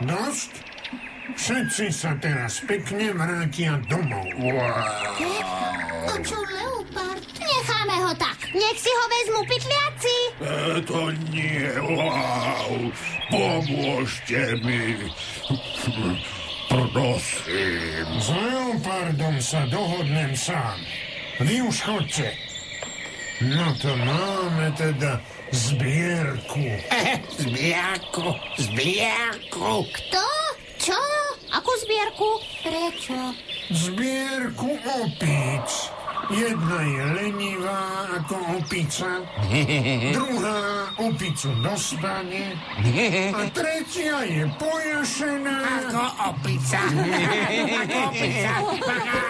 Dosť? Všetci sa teraz pekne vrátia domov. A čo leopard? Necháme ho tak. Nech si ho vezmú pytliaci. To nie. Pomôžte mi. Prosím. S leopardom sa dohodnem sám. Vy už chodte. No to máme teda zbierku. Zbierku. Kto? Čo? Akú zbierku? Prečo? Zbierku opíc. Jedna je lenivá ako opica, druhá opicu dostane a tretia je pojašená Ako opica. Ako opica.